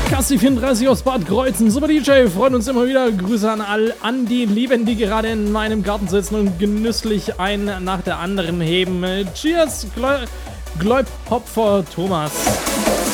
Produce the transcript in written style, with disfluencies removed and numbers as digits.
Kassi 34 aus Bad Kreuzen, super DJ, freuen uns immer wieder. Grüße an die Lieben, die gerade in meinem Garten sitzen und genüsslich einen nach der anderen heben. Cheers, Gläub Hopfer Thomas.